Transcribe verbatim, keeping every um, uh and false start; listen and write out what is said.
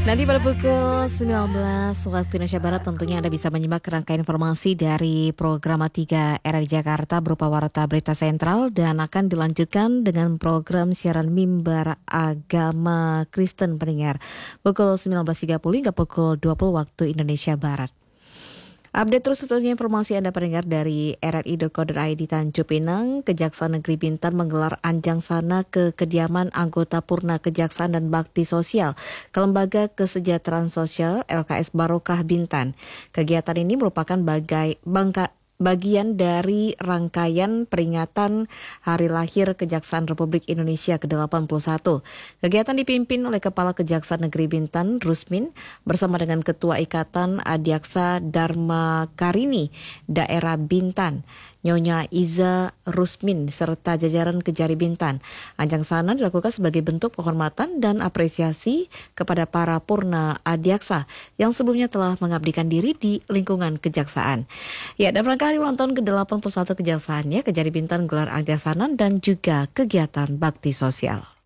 Nanti pada pukul sembilan belas waktu Indonesia Barat tentunya Anda bisa menyimak rangkaian informasi dari program tiga R R I Jakarta berupa Warta Berita Sentral dan akan dilanjutkan dengan program siaran Mimbar Agama Kristen pendengar pukul sembilan belas tiga puluh hingga pukul dua puluh waktu Indonesia Barat. Update terus tentunya informasi Anda pendengar dari R R I titik co titik I D Tanjung Pinang. Kejaksaan Negeri Bintan menggelar anjang sana ke kediaman anggota Purna Kejaksaan dan Bakti Sosial ke Lembaga Kesejahteraan Sosial L K S Barokah Bintan. Kegiatan ini merupakan bagai, bangka, bagian dari rangkaian peringatan Hari Lahir Kejaksaan Republik Indonesia ke delapan puluh satu. Kegiatan dipimpin oleh Kepala Kejaksaan Negeri Bintan, Rusmin, bersama dengan Ketua Ikatan Adiaksa Dharma Karini, Daerah Bintan, Nyonya Iza Rusmin, serta jajaran Kejari Bintan. Anjang sana dilakukan sebagai bentuk penghormatan dan apresiasi kepada para Purna Adiaksa yang sebelumnya telah mengabdikan diri di lingkungan kejaksaan. Ya, dan rangka hari ulang tahun ke delapan puluh satu kejaksaannya, Kejari Bintan gelar anjang sana dan juga kegiatan bakti sosial.